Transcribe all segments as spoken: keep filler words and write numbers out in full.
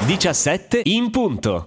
diciassette in punto.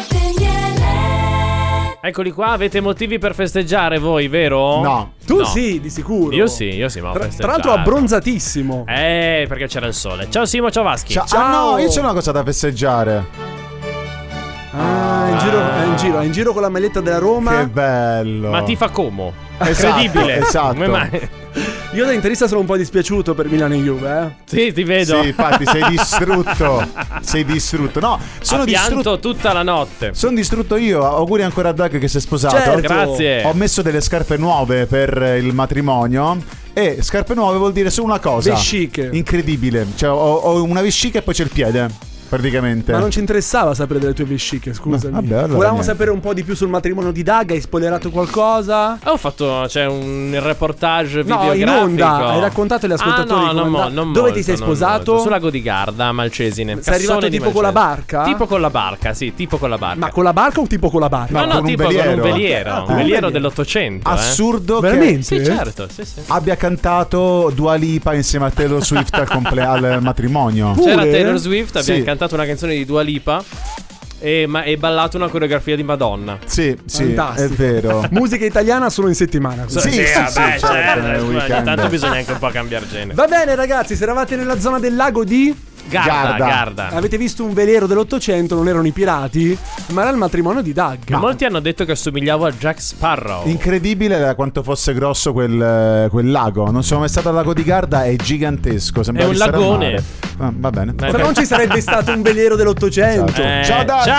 Eccoli qua, avete motivi per festeggiare voi, vero? No. Tu No. sì, di sicuro. Io sì, io sì, ma ho Tra, festeggiato. tra l'altro abbronzatissimo. Eh, perché c'era il sole. Ciao Simo, ciao Vaschi. Ciao. Ciao. Ah no, io c'ho una cosa da festeggiare. Ah, in giro, è in giro, è in giro con la maglietta della Roma. Che bello. Ma ti fa Como? Esatto, Incredibile. esatto. Come mai? Io da interista sono un po' dispiaciuto per Milano e Juve, eh. Sì, ti vedo. Sì, infatti sei distrutto. Sei distrutto. No, sono Ha pianto distrutto. tutta la notte. Sono distrutto io. Auguri ancora a Doug che si è sposato. Certo. Grazie. Ho messo delle scarpe nuove per il matrimonio. E scarpe nuove vuol dire solo una cosa. Vesciche. Incredibile. Cioè, ho, ho una vescica e poi c'è il piede. Praticamente. Ma non ci interessava sapere delle tue vesciche, scusami. No, vabbè, allora Volevamo niente. sapere un po' di più sul matrimonio di Doug. Hai spoilerato qualcosa? Ho fatto, c'è un reportage No, videografico. in onda. Hai raccontato agli ascoltatori ah, no, come non, mo- andava- non Dove molto, ti sei non sposato? molto. Sul lago di Garda, a Malcesine. Sei Cassone arrivato di tipo con la Malcesine. barca? Tipo con la barca, sì, tipo con la barca. Ma con la barca o tipo con la barca? No, No, no, con un tipo veliero. con un veliero. Ah, un con un veliero veliero. dell'Ottocento. eh. Assurdo Veramente? che Sì, certo, sì, sì. abbia cantato Dua Lipa insieme a Taylor Swift al, comple- al matrimonio. Pure? C'era Taylor Swift, abbiamo Sì. cantato una canzone di Dua Lipa e, ma, e ballato una coreografia di Madonna. Sì, sì, Fantastico. è vero. Musica italiana solo in settimana. Sì, sì, sì, vabbè, certo, certo, nel scusa, weekend. tanto bisogna anche un po' cambiare genere. Va bene ragazzi, se eravate nella zona del lago di... Garda, Garda. Garda. Avete visto un velero dell'Ottocento, non erano i pirati, ma era il matrimonio di Doug. Ma molti hanno detto che assomigliavo a Jack Sparrow. Incredibile da quanto fosse grosso quel, quel lago. Non sono mai stato al lago di Garda, è gigantesco. Sembra È un di stare al lagone. mare. Ah, va bene. Eh, Se non ci sarebbe stato un velero dell'Ottocento. Esatto. Eh, Ciao, Doug. ciao.